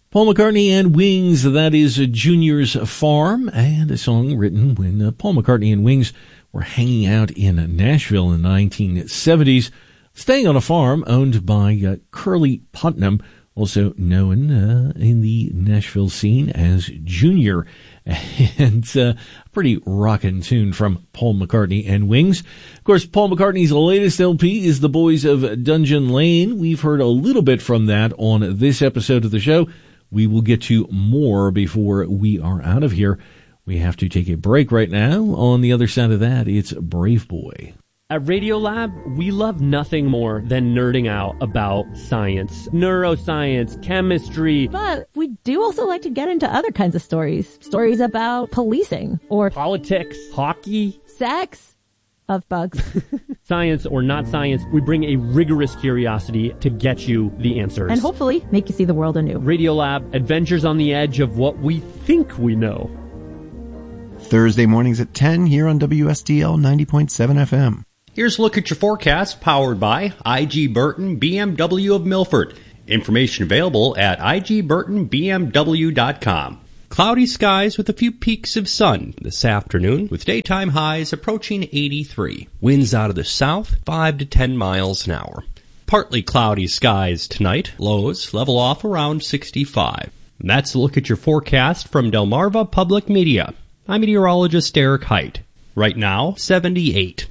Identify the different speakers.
Speaker 1: Paul McCartney and Wings, that is Junior's Farm, and a song written when Paul McCartney and Wings were hanging out in Nashville in the 1970s, staying on a farm owned by Curly Putnam, also known in the Nashville scene as Junior. And a pretty rockin' tune from Paul McCartney and Wings. Of course, Paul McCartney's latest LP is The Boys of Dungeon Lane. We've heard a little bit from that on this episode of the show. We will get to more before we are out of here. We have to take a break right now. On the other side of that, it's Brave Boy.
Speaker 2: At Radiolab, we love nothing more than nerding out about science, neuroscience, chemistry.
Speaker 3: But we do also like to get into other kinds of stories. Stories about policing or
Speaker 2: politics, hockey,
Speaker 3: sex, of bugs.
Speaker 2: Science or not science, we bring a rigorous curiosity to get you the answers.
Speaker 3: And hopefully make you see the world anew.
Speaker 2: Radiolab, adventures on the edge of what we think we know.
Speaker 4: Thursday mornings at 10 here on WSDL 90.7 FM.
Speaker 5: Here's a look at your forecast, powered by IG Burton BMW of Milford. Information available at igburtonbmw.com. Cloudy skies with a few peaks of sun this afternoon, with daytime highs approaching 83. Winds out of the south, 5 to 10 miles an hour. Partly cloudy skies tonight. Lows level off around 65. And that's a look at your forecast from Delmarva Public Media. I'm meteorologist Eric Height. Right now, 78.